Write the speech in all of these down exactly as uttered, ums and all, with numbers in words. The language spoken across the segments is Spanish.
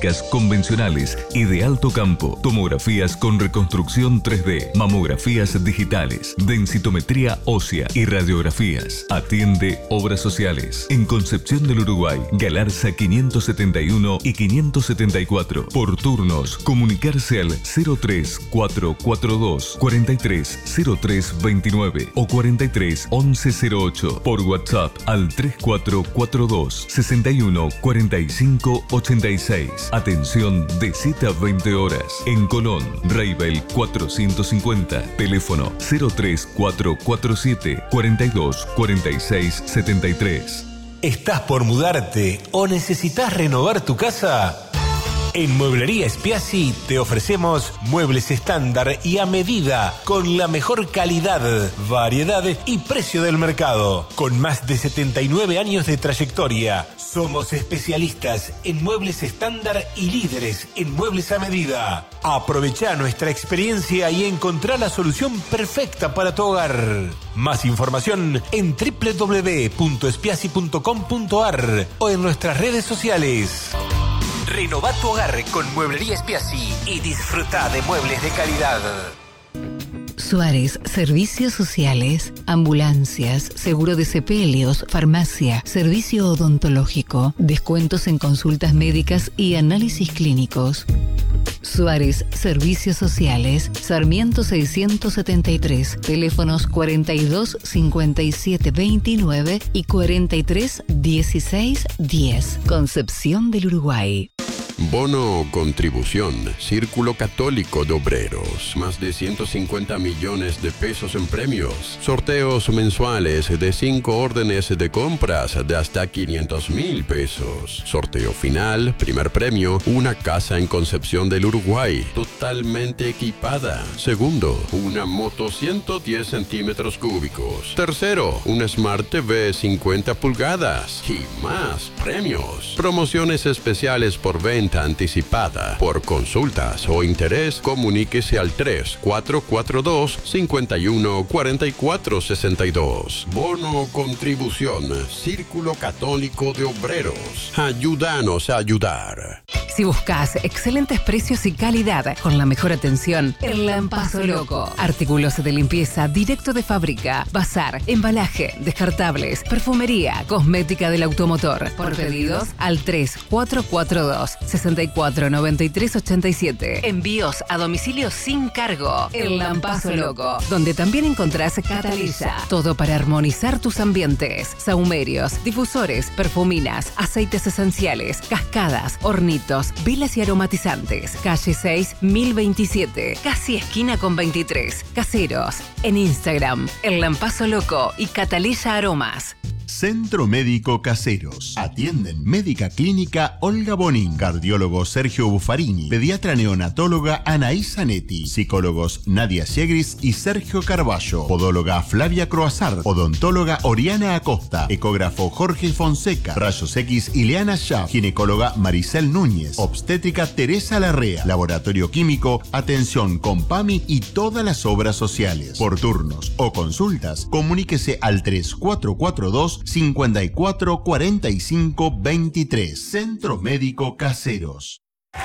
quirúrgicas convencionales y de alto campo, tomografías con reconstrucción tres D, mamografías digitales, densitometría ósea y radiografías. Atiende Obras Sociales en Concepción del Uruguay, Galarza quinientos setenta y uno y quinientos setenta y cuatro. Por turnos, comunicarse al cero tres cuatro cuatro dos cuarenta y tres cero tres veintinueve o cuarenta y tres once cero ocho. Por WhatsApp al tres cuatro cuatro dos sesenta y uno cuarenta y cinco ochenta y seis. Atención de siete a veinte horas. En Colón, Reibel cuatrocientos cincuenta. Teléfono cero tres cuatro cuatro siete cuarenta y dos cuarenta y seis setenta y tres. ¿Estás por mudarte o necesitas renovar tu casa? En Mueblería Spiazzi te ofrecemos muebles estándar y a medida, con la mejor calidad, variedad y precio del mercado. Con más de setenta y nueve años de trayectoria, somos especialistas en muebles estándar y líderes en muebles a medida. Aprovecha nuestra experiencia y encontrá la solución perfecta para tu hogar. Más información en doble u doble u doble u punto spiazzi punto com punto a r o en nuestras redes sociales. Renová tu hogar con Mueblería Spiazzi y disfruta de muebles de calidad. Suárez, servicios sociales, ambulancias, seguro de sepelios, farmacia, servicio odontológico, descuentos en consultas médicas y análisis clínicos. Suárez, servicios sociales, Sarmiento seiscientos setenta y tres, teléfonos cuarenta y dos cincuenta y siete veintinueve y cuarenta y tres dieciséis diez. Concepción del Uruguay. Bono Contribución, Círculo Católico de Obreros. Más de ciento cincuenta millones de pesos en premios. Sorteos mensuales de cinco órdenes de compras de hasta quinientos mil pesos. Sorteo final, primer premio, una casa en Concepción del Uruguay, totalmente equipada. Segundo, una moto ciento diez centímetros cúbicos. Tercero, un Smart T V cincuenta pulgadas. Y más premios. Promociones especiales por venta anticipada. Por consultas o interés, comuníquese al tres cuatro cuatro dos cinco uno cuatro cuatro seis dos. Bono Contribución, Círculo Católico de Obreros. Ayúdanos a ayudar. Si buscas excelentes precios y calidad con la mejor atención, El Lampazo Loco. Artículos de limpieza directo de fábrica, bazar, embalaje, descartables, perfumería, cosmética del automotor. Por pedidos al tres cuatro cuatro dos sesenta y cuatro noventa y tres ochenta y siete. Envíos a domicilio sin cargo. El Lampazo Loco, donde también encontrás Catalisa. Todo para armonizar tus ambientes. Sahumerios, difusores, perfuminas, aceites esenciales, cascadas, hornitos, velas y aromatizantes. Calle seis, mil veintisiete. Casi esquina con veintitrés. Caseros. En Instagram, El Lampazo Loco y Catalisa Aromas. Centro Médico Caseros. Atienden Médica Clínica Olga Bonín, cardiólogo Sergio Buffarini, pediatra neonatóloga Anaís Zanetti, psicólogos Nadia Siegris y Sergio Carballo, podóloga Flavia Croazar, odontóloga Oriana Acosta, ecógrafo Jorge Fonseca, rayos X Ileana Schaff, ginecóloga Maricel Núñez, obstétrica Teresa Larrea, laboratorio químico, atención con PAMI y todas las obras sociales. Por turnos o consultas, comuníquese al tres cuatro cuatro dos cincuenta y cuatro cuarenta y cinco veintitrés. Centro Médico Caseros.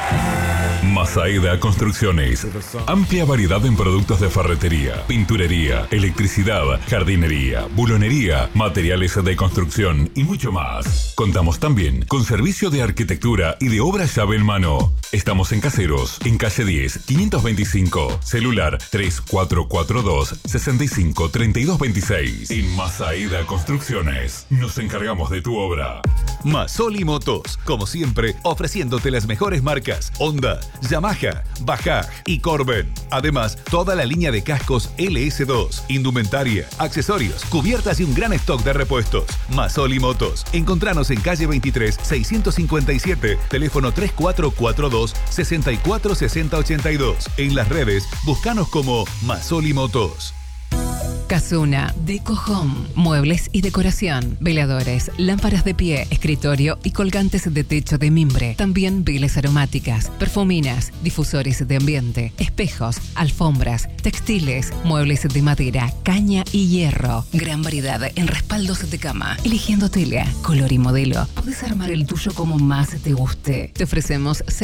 Masaeda Construcciones. Amplia variedad en productos de ferretería, pinturería, electricidad, jardinería, bulonería, materiales de construcción y mucho más. Contamos también con servicio de arquitectura y de obra llave en mano. Estamos en Caseros, en calle diez, quinientos veinticinco. Celular tres cuatro cuatro dos sesenta y cinco treinta y dos veintiséis. En Masaeda Construcciones nos encargamos de tu obra. Masoli Motos, como siempre, ofreciéndote las mejores marcas Honda, Yamaha, Bajaj y Corben. Además, toda la línea de cascos L S dos, indumentaria, accesorios, cubiertas y un gran stock de repuestos. Masoli Motos. Encontranos en calle veintitrés, seiscientos cincuenta y siete, teléfono tres cuatro cuatro dos sesenta y cuatro sesenta ochenta y dos. En las redes, búscanos como Masoli Motos. Casuna, Deco Home, muebles y decoración, veladores, lámparas de pie, escritorio y colgantes de techo de mimbre. También velas aromáticas, perfuminas, difusores de ambiente, espejos, alfombras, textiles, muebles de madera, caña y hierro. Gran variedad en respaldos de cama. Eligiendo tela, color y modelo, puedes armar el tuyo como más te guste. Te ofrecemos